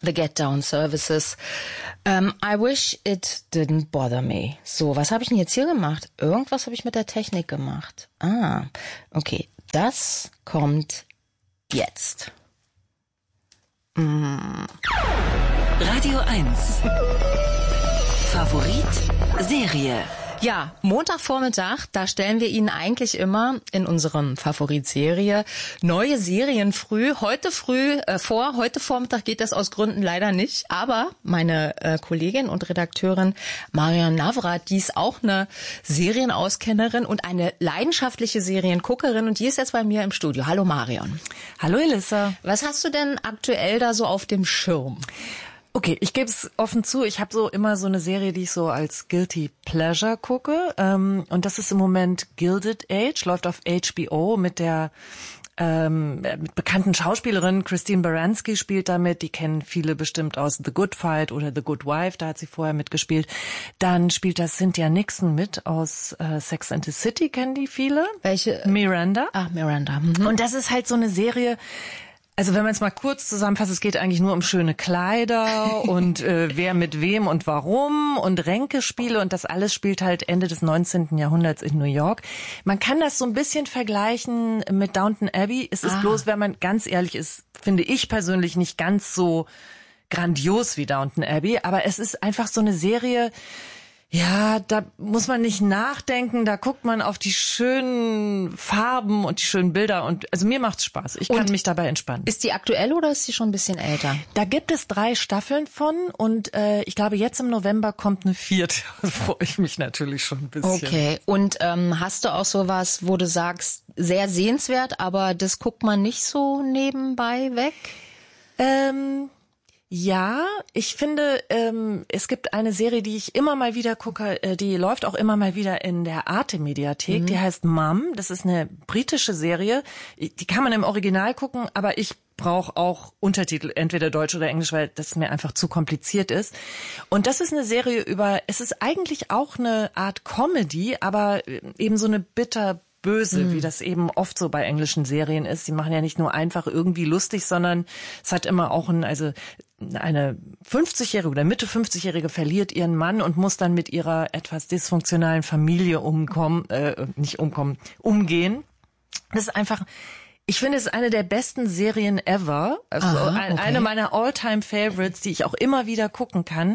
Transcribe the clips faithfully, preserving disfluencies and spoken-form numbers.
The Get Down Services. Um, I wish it didn't bother me. So, was habe ich denn jetzt hier gemacht? Irgendwas habe ich mit der Technik gemacht. Ah, okay. Das kommt jetzt. Mm. Radio eins. Favorit Serie. Ja, Montagvormittag, da stellen wir Ihnen eigentlich immer in unserem Favoritserie neue Serien früh. Heute früh äh, vor, heute Vormittag geht das aus Gründen leider nicht. Aber meine äh, Kollegin und Redakteurin Marion Navrat, die ist auch eine Serienauskennerin und eine leidenschaftliche Serienguckerin. Und die ist jetzt bei mir im Studio. Hallo Marion. Hallo Elissa. Was hast du denn aktuell da so auf dem Schirm? Okay, ich gebe es offen zu, ich habe so immer so eine Serie, die ich so als Guilty Pleasure gucke. Ähm, und das ist im Moment Gilded Age, läuft auf H B O mit der ähm, mit bekannten Schauspielerin. Christine Baranski spielt damit, die kennen viele bestimmt aus The Good Fight oder The Good Wife, da hat sie vorher mitgespielt. Dann spielt da Cynthia Nixon mit aus äh, Sex and the City, kennen die viele. Welche? Miranda. Ah, Miranda. Mhm. Und das ist halt so eine Serie. Also wenn man es mal kurz zusammenfasst, es geht eigentlich nur um schöne Kleider und äh, wer mit wem und warum und Ränkespiele und das alles spielt halt Ende des neunzehnten Jahrhunderts in New York. Man kann das so ein bisschen vergleichen mit Downton Abbey. Es ist ah. bloß, wenn man ganz ehrlich ist, finde ich persönlich nicht ganz so grandios wie Downton Abbey, aber es ist einfach so eine Serie. Ja, da muss man nicht nachdenken, da guckt man auf die schönen Farben und die schönen Bilder und also mir macht's Spaß. Ich kann und mich dabei entspannen. Ist die aktuell oder ist sie schon ein bisschen älter? Da gibt es drei Staffeln von und äh, ich glaube jetzt im November kommt eine vierte. Da freue ich mich natürlich schon ein bisschen. Okay, und ähm, hast du auch sowas, wo du sagst, sehr sehenswert, aber das guckt man nicht so nebenbei weg? Ähm... Ja, ich finde, ähm, es gibt eine Serie, die ich immer mal wieder gucke, äh, die läuft auch immer mal wieder in der Arte-Mediathek, mhm. die heißt Mum, das ist eine britische Serie, die kann man im Original gucken, aber ich brauche auch Untertitel, entweder Deutsch oder Englisch, weil das mir einfach zu kompliziert ist. Und das ist eine Serie über, es ist eigentlich auch eine Art Comedy, aber eben so eine bitter böse, mhm. wie das eben oft so bei englischen Serien ist. Die machen ja nicht nur einfach irgendwie lustig, sondern es hat immer auch ein, also eine fünfzigjährige oder Mitte fünfzigjährige verliert ihren Mann und muss dann mit ihrer etwas dysfunktionalen Familie umkommen, äh, nicht umkommen, umgehen. Das ist einfach, ich finde, es ist eine der besten Serien ever. Also Aha, ein, okay. eine meiner All-Time-Favorites, die ich auch immer wieder gucken kann.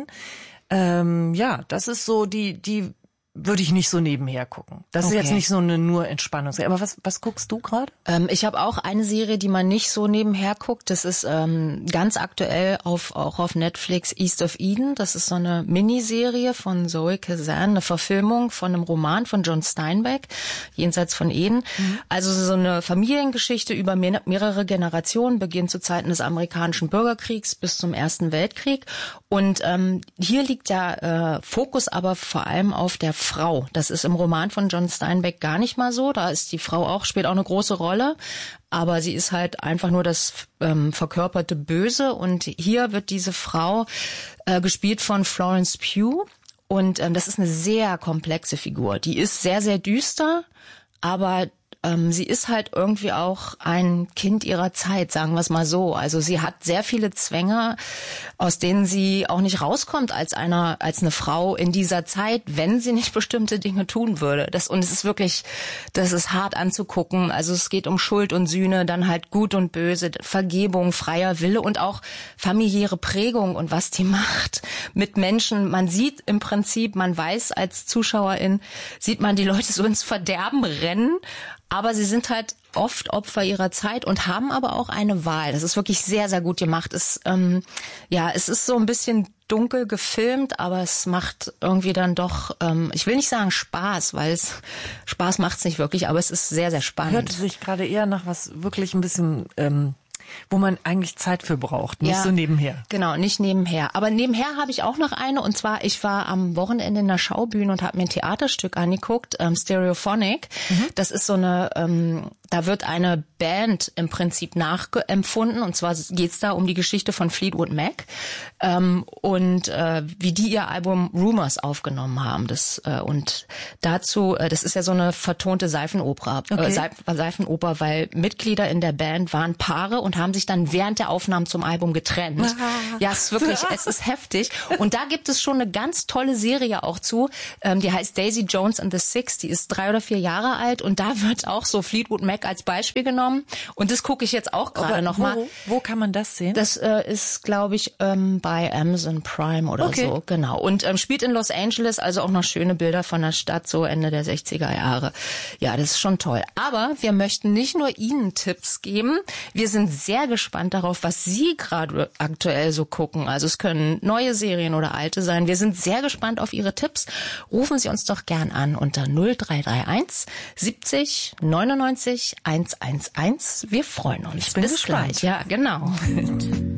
Ähm, ja, das ist so die, die würde ich nicht so nebenher gucken. Das okay. ist jetzt nicht so eine nur Entspannungsserie. Aber was was guckst du gerade? Ähm, ich habe auch eine Serie, die man nicht so nebenher guckt. Das ist ähm, ganz aktuell auf auch auf Netflix, East of Eden. Das ist so eine Miniserie von Zoe Kazan, eine Verfilmung von einem Roman von John Steinbeck, Jenseits von Eden. Mhm. Also so eine Familiengeschichte über mehr, mehrere Generationen, beginnt zu Zeiten des amerikanischen Bürgerkriegs bis zum Ersten Weltkrieg. Und ähm, hier liegt der äh, Fokus aber vor allem auf der Frau. Das ist im Roman von John Steinbeck gar nicht mal so. Da ist die Frau auch, spielt auch eine große Rolle. Aber sie ist halt einfach nur das ähm, verkörperte Böse. Und hier wird diese Frau äh, gespielt von Florence Pugh. Und ähm, das ist eine sehr komplexe Figur. Die ist sehr, sehr düster, aber ähm, sie ist halt irgendwie auch ein Kind ihrer Zeit, sagen wir es mal so. Also sie hat sehr viele Zwänge, aus denen sie auch nicht rauskommt als einer, als eine Frau in dieser Zeit, wenn sie nicht bestimmte Dinge tun würde. Das, und es ist wirklich, das ist hart anzugucken. Also es geht um Schuld und Sühne, dann halt Gut und Böse, Vergebung, freier Wille und auch familiäre Prägung und was die macht mit Menschen. Man sieht im Prinzip, man weiß als Zuschauerin, sieht man die Leute so ins Verderben rennen, aber sie sind halt oft Opfer ihrer Zeit und haben aber auch eine Wahl. Das ist wirklich sehr, sehr gut gemacht. Es, ähm, ja, es ist so ein bisschen dunkel gefilmt, aber es macht irgendwie dann doch, ähm, ich will nicht sagen Spaß, weil es Spaß macht es nicht wirklich, aber es ist sehr, sehr spannend. Hört sich gerade eher nach was wirklich ein bisschen ähm wo man eigentlich Zeit für braucht, nicht ja, so nebenher. Genau, nicht nebenher. Aber nebenher habe ich auch noch eine, und zwar, ich war am Wochenende in der Schaubühne und habe mir ein Theaterstück angeguckt, ähm, Stereophonic. Mhm. Das ist so eine, ähm, da wird eine Band im Prinzip nachempfunden, und zwar geht's da um die Geschichte von Fleetwood Mac ähm, und äh, wie die ihr Album Rumors aufgenommen haben. Das äh, und dazu, äh, das ist ja so eine vertonte Seifenoper, okay. äh, Seif- Seifenoper, weil Mitglieder in der Band waren Paare und haben sich dann während der Aufnahmen zum Album getrennt. Ja, es ist wirklich, es ist heftig. Und da gibt es schon eine ganz tolle Serie auch zu, ähm, die heißt Daisy Jones and the Six, die ist drei oder vier Jahre alt und da wird auch so Fleetwood Mac als Beispiel genommen und das gucke ich jetzt auch gerade nochmal. Wo, wo kann man das sehen? Das äh, ist, glaube ich, ähm, bei Amazon Prime oder okay. so, genau. Und ähm, spielt in Los Angeles, also auch noch schöne Bilder von der Stadt, so Ende der sechziger Jahre. Ja, das ist schon toll. Aber wir möchten nicht nur Ihnen Tipps geben, wir sind sehr gespannt darauf, was Sie gerade aktuell so gucken. Also es können neue Serien oder alte sein. Wir sind sehr gespannt auf Ihre Tipps. Rufen Sie uns doch gern an unter null drei drei eins siebzig neunundneunzig hundertundeins. Wir freuen uns. Ich bin Bis gespannt. gleich. Ja, genau.